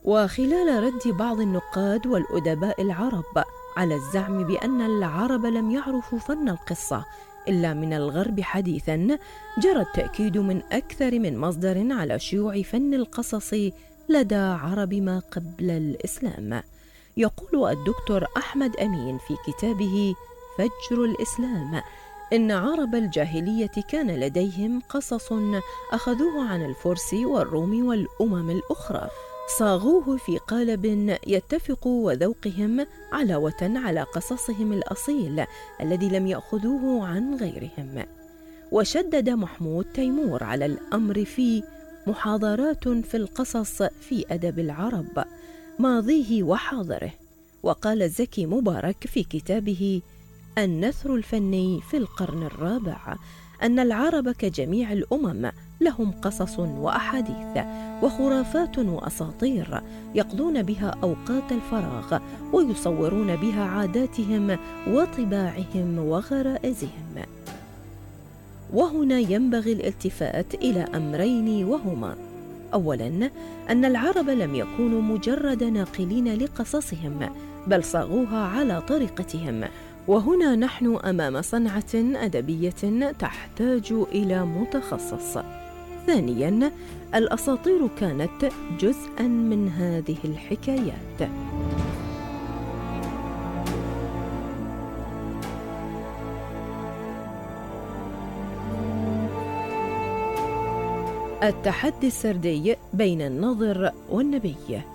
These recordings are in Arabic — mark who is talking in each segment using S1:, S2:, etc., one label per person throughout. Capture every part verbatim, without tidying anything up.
S1: وخلال رد بعض النقاد والأدباء العرب على الزعم بأن العرب لم يعرفوا فن القصة إلا من الغرب حديثاً، جرى التأكيد من أكثر من مصدر على شيوع فن القصص لدى عرب ما قبل الإسلام. يقول الدكتور أحمد أمين في كتابه فجر الإسلام إن عرب الجاهلية كان لديهم قصص أخذوه عن الفرس والروم والأمم الأخرى، صاغوه في قالب يتفق وذوقهم علاوة على قصصهم الأصيل الذي لم يأخذوه عن غيرهم. وشدد محمود تيمور على الأمر في محاضرات في القصص في أدب العرب ماضيه وحاضره. وقال الزكي مبارك في كتابه النثر الفني في القرن الرابع أن العرب كجميع الأمم لهم قصص وأحاديث وخرافات وأساطير يقضون بها أوقات الفراغ ويصورون بها عاداتهم وطباعهم وغرائزهم. وهنا ينبغي الالتفات إلى أمرين، وهما: أولاً أن العرب لم يكونوا مجرد ناقلين لقصصهم، بل صاغوها على طريقتهم، وهنا نحن أمام صنعة أدبية تحتاج إلى متخصص. ثانياً الأساطير كانت جزءاً من هذه الحكايات. التحدي السردي بين الناظر والنبي.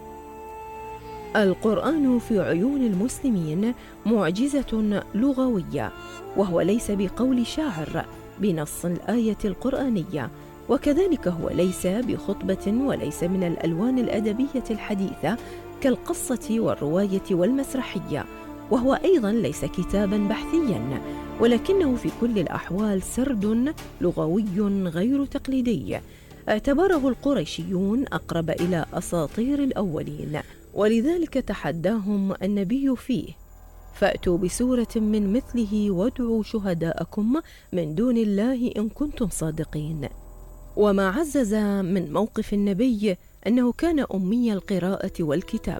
S1: القرآن في عيون المسلمين معجزة لغوية، وهو ليس بقول شاعر بنص الآية القرآنية، وكذلك هو ليس بخطبة وليس من الألوان الأدبية الحديثة كالقصة والرواية والمسرحية، وهو أيضا ليس كتابا بحثيا، ولكنه في كل الأحوال سرد لغوي غير تقليدي اعتبره القريشيون أقرب إلى أساطير الأولين، ولذلك تحداهم النبي فيه: فأتوا بسورة من مثله وادعوا شهداءكم من دون الله إن كنتم صادقين. وما عزز من موقف النبي أنه كان أمي القراءة والكتابة،